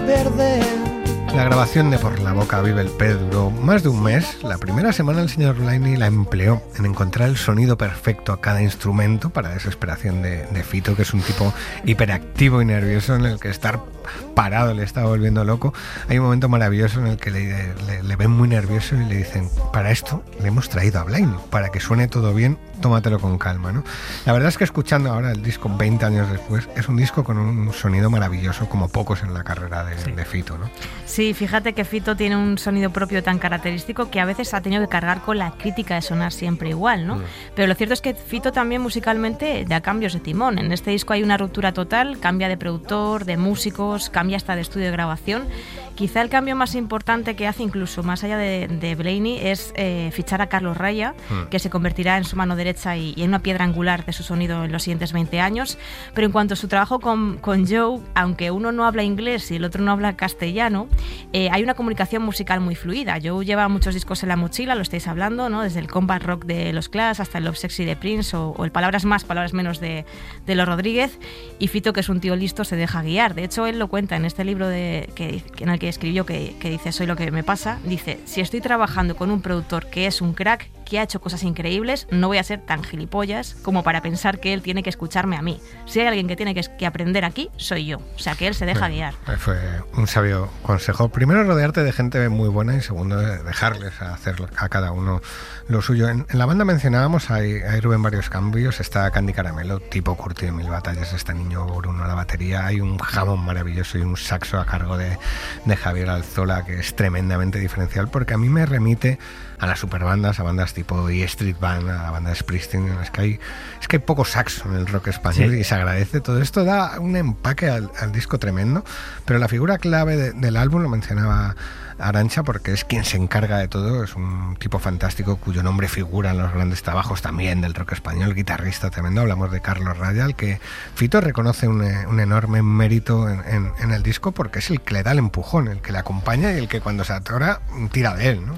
perder. La grabación de Por la boca vive el pez duró más de un mes. La primera semana el señor Blaney la empleó en encontrar el sonido perfecto a cada instrumento, para desesperación de Fito, que es un tipo hiperactivo y nervioso en el que estar parado le estaba volviendo loco. Hay un momento maravilloso en el que le ven muy nervioso y le dicen: para esto le hemos traído a Blaney, para que suene todo bien, tómatelo con calma, ¿no? La verdad es que escuchando ahora el disco 20 años después, es un disco con un sonido maravilloso, como pocos en la carrera de Fito, ¿no? Sí, fíjate que Fito tiene un sonido propio tan característico que a veces ha tenido que cargar con la crítica de sonar siempre igual, ¿no? Pero lo cierto es que Fito también musicalmente da cambios de timón. En este disco hay una ruptura total, cambia de productor, de músicos, cambia hasta de estudio de grabación. Quizá el cambio más importante que hace, incluso más allá de Blaney, es fichar a Carlos Raya, que se convertirá en su mano derecha y en una piedra angular de su sonido en los siguientes 20 años. Pero en cuanto a su trabajo con Joe, aunque uno no habla inglés y el otro no habla castellano, hay una comunicación musical muy fluida. Joe lleva muchos discos en la mochila, lo estáis hablando, ¿no? Desde el combat rock de los Clash hasta el Love Sexy de Prince o el Palabras más, palabras menos de Los Rodríguez. Y Fito, que es un tío listo, se deja guiar. De hecho, él lo cuenta en este libro en el que escribió, que dice Soy lo que me pasa. Dice: si estoy trabajando con un productor que es un crack, que ha hecho cosas increíbles, no voy a ser tan gilipollas como para pensar que él tiene que escucharme a mí. Si hay alguien que tiene que aprender aquí, soy yo. O sea, que él se deja guiar. Fue un sabio consejo. Primero, rodearte de gente muy buena, y segundo, dejarles hacer a cada uno lo suyo. En la banda mencionábamos, hay Rubén varios cambios. Está Candy Caramelo, tipo Curti de Mil Batallas, está Niño Bruno a la batería, hay un jamón maravilloso y un saxo a cargo de Javier Alzola, que es tremendamente diferencial, porque a mí me remite a las superbandas, a bandas tipo E Street Band, a la banda de Springsteen. Es que hay poco saxo en el rock español, y se agradece. Todo esto da un empaque al disco tremendo, pero la figura clave del álbum, lo mencionaba Arantxa, porque es quien se encarga de todo. Es un tipo fantástico cuyo nombre figura en los grandes trabajos también del rock español, guitarrista tremendo. Hablamos de Carlos Raya, al que Fito reconoce un enorme mérito en el disco, porque es el que le da el empujón, el que le acompaña y el que cuando se atora tira de él, ¿no?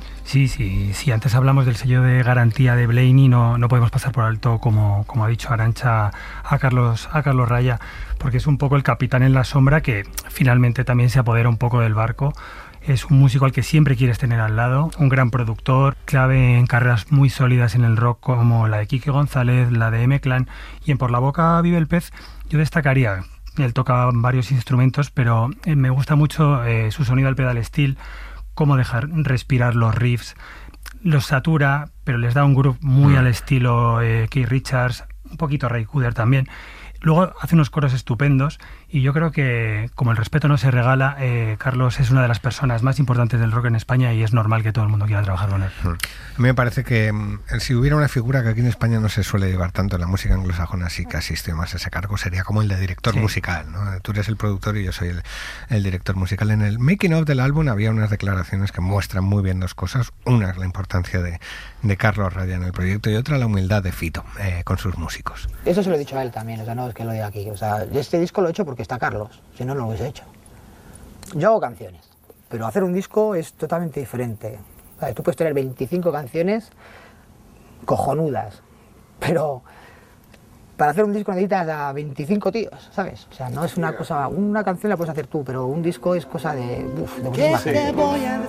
Sí, antes hablamos del sello de garantía de Blaney, no podemos pasar por alto, como ha dicho Arantxa, a Carlos Raya, porque es un poco el capitán en la sombra que finalmente también se apodera un poco del barco. Es un músico al que siempre quieres tener al lado, un gran productor, clave en carreras muy sólidas en el rock como la de Quique González, la de M-Clan, y en Por la boca vive el pez. Yo destacaría, él toca varios instrumentos, pero me gusta mucho su sonido al pedal steel, cómo dejar respirar los riffs, los satura, pero les da un groove muy al estilo Keith Richards, un poquito Ray Cooder también. Luego hace unos coros estupendos, y yo creo que, como el respeto no se regala, Carlos es una de las personas más importantes del rock en España, y es normal que todo el mundo quiera trabajar con él. A mí me parece que si hubiera una figura que aquí en España no se suele llevar tanto, en la música anglosajona sí que asiste más a ese cargo, sería como el de director musical, ¿no? Tú eres el productor y yo soy el director musical. En el making of del álbum había unas declaraciones que muestran muy bien dos cosas. Una es la importancia de Carlos Raya en el proyecto, y otra la humildad de Fito con sus músicos. Eso se lo he dicho a él también, o sea, no es que lo diga aquí. O sea, este disco lo he hecho porque está Carlos, si no, no lo hubiese hecho. Yo hago canciones, pero hacer un disco es totalmente diferente. ¿Sabes? Tú puedes tener 25 canciones cojonudas, pero para hacer un disco necesitas a 25 tíos, ¿sabes? O sea, no es una cosa, una canción la puedes hacer tú, pero un disco es cosa de muchísima gente.